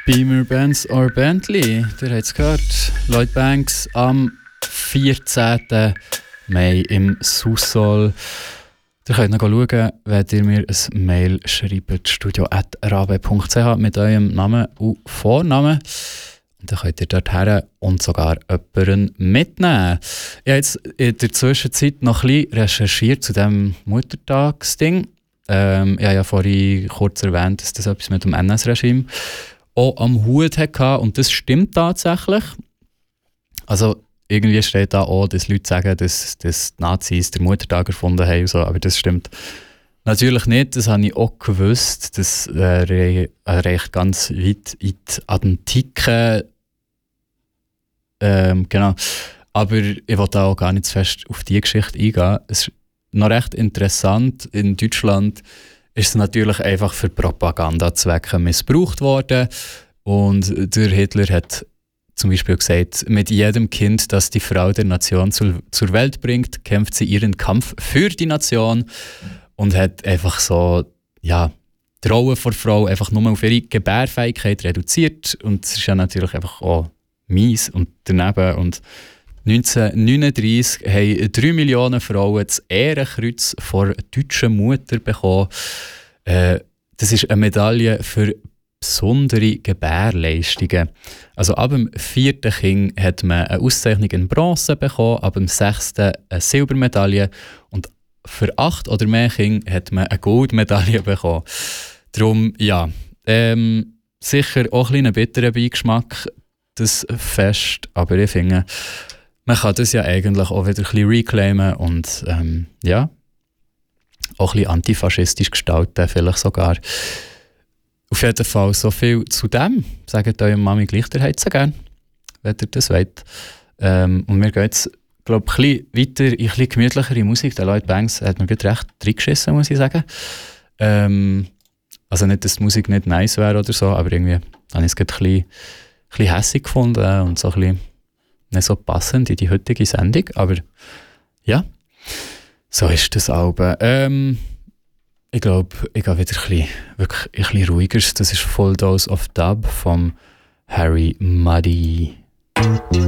Beamer, Benz or Bentley. Ihr habt es gehört. Lloyd Banks am 14. Mai im Sous-Sol. Ihr könnt noch schauen, wenn ihr mir ein Mail schreibt, studio@rabe.ch mit eurem Namen und Vornamen. Und dann könnt ihr dorthin und sogar jemanden mitnehmen. Ich habe jetzt in der Zwischenzeit noch ein bisschen recherchiert zu diesem Muttertagsding. Ich habe ja vorhin kurz erwähnt, dass das etwas mit dem NS-Regime auch am Hut hatte. Und das stimmt tatsächlich. Also irgendwie steht da auch, dass Leute sagen, dass die Nazis den Muttertag erfunden haben. So, aber das stimmt natürlich nicht. Das habe ich auch gewusst. Das reicht ganz weit in die Antike. Genau. Aber ich will da auch gar nicht zu fest auf diese Geschichte eingehen. Es ist noch recht interessant. In Deutschland ist es natürlich einfach für Propagandazwecke missbraucht worden. Und der Hitler hat zum Beispiel gesagt, mit jedem Kind, das die Frau der Nation zur Welt bringt, kämpft sie ihren Kampf für die Nation. Und hat einfach so, ja, die Rolle der Frau einfach nur auf ihre Gebärfähigkeit reduziert. Und es ist ja natürlich einfach auch mies und daneben. Und 1939 haben 3 Millionen Frauen das Ehrenkreuz vor deutscher Mutter bekommen. Das ist eine Medaille für besondere Gebärleistungen. Also ab dem 4. Kind hat man eine Auszeichnung in Bronze bekommen, ab dem 6. eine Silbermedaille und für 8 oder mehr Kinder hat man eine Goldmedaille bekommen. Darum, ja, sicher auch ein bitterer Beigeschmack, das Fest, aber ich finde, man kann das ja eigentlich auch wieder ein bisschen reclaimen und ja, auch ein bisschen antifaschistisch gestalten, vielleicht sogar. Auf jeden Fall so viel zu dem. Sagt eure Mami gleich, ihr habt sie gerne, wenn ihr das wollt. Und mir geht es, glaube ich, ein bisschen weiter in ein bisschen gemütlichere Musik. Der Lloyd Banks hat mir gerade recht reingeschissen, muss ich sagen. Also nicht, dass die Musik nicht nice wäre oder so, aber irgendwie habe ich es gerade ein bisschen hässig gefunden und so ein bisschen nicht so passend in die heutige Sendung. Aber ja, so ist das Album. Ich glaube, ich gehe wieder ein bisschen ruhiger. Das ist Full Dose of Dub von Harry Muddy.